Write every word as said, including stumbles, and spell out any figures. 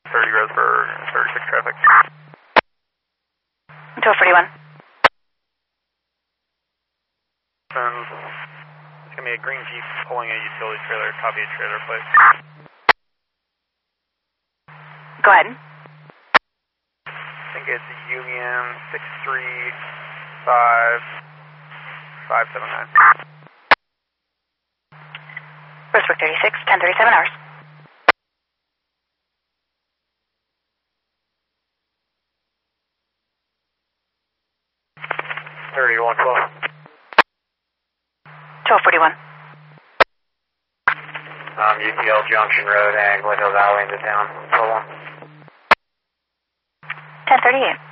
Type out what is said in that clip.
thirty Roseburg, thirty-six traffic. twelve forty-one. Um, it's going to be a green Jeep pulling a utility trailer, copy a trailer plate. Go ahead. I think it's Union six three five five seven nine. Roseburg thirty-six, ten thirty-seven hours. thirty-one twelve. twelve forty-one. Um, U T L Junction Road and Glendale Valley into town. twelve one. ten thirty-eight.